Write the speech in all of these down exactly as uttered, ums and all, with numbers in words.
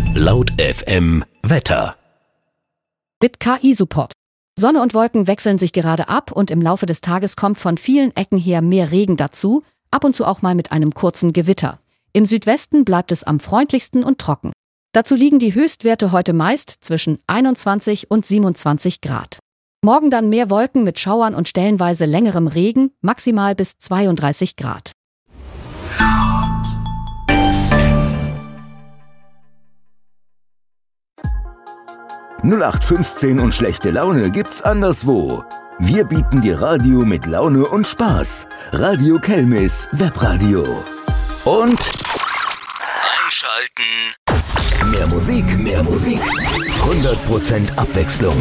Laut F M Wetter. Mit K I-Support. Sonne und Wolken wechseln sich gerade ab und im Laufe des Tages kommt von vielen Ecken her mehr Regen dazu, ab und zu auch mal mit einem kurzen Gewitter. Im Südwesten bleibt es am freundlichsten und trocken. Dazu liegen die Höchstwerte heute meist zwischen einundzwanzig und siebenundzwanzig Grad. Morgen dann mehr Wolken mit Schauern und stellenweise längerem Regen, maximal bis zweiunddreißig Grad. null acht fünfzehn und schlechte Laune gibt's anderswo. Wir bieten dir Radio mit Laune und Spaß. Radio Kelmis Webradio. Und einschalten. Mehr Musik, mehr Musik. hundert Prozent Abwechslung.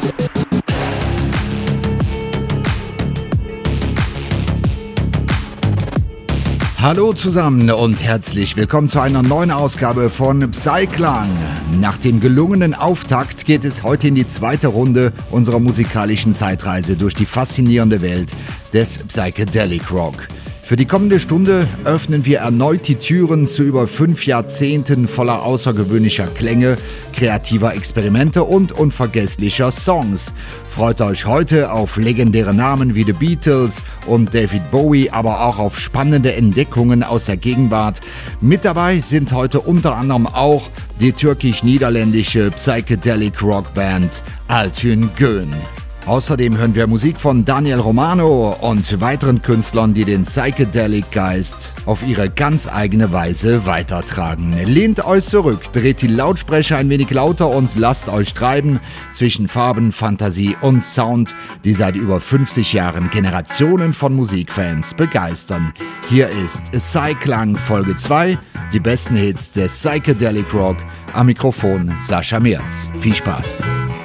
Hallo zusammen und herzlich willkommen zu einer neuen Ausgabe von Psyklang. Nach dem gelungenen Auftakt geht es heute in die zweite Runde unserer musikalischen Zeitreise durch die faszinierende Welt des Psychedelic Rock. Für die kommende Stunde öffnen wir erneut die Türen zu über fünf Jahrzehnten voller außergewöhnlicher Klänge, kreativer Experimente und unvergesslicher Songs. Freut euch heute auf legendäre Namen wie The Beatles und David Bowie, aber auch auf spannende Entdeckungen aus der Gegenwart. Mit dabei sind heute unter anderem auch die türkisch-niederländische Psychedelic Rockband Altyn Gün. Außerdem hören wir Musik von Daniel Romano und weiteren Künstlern, die den Psychedelic-Geist auf ihre ganz eigene Weise weitertragen. Lehnt euch zurück, dreht die Lautsprecher ein wenig lauter und lasst euch treiben zwischen Farben, Fantasie und Sound, die seit über fünfzig Jahren Generationen von Musikfans begeistern. Hier ist Psyklang Folge zwei, die besten Hits des Psychedelic Rock. Am Mikrofon Sascha Merz. Viel Spaß.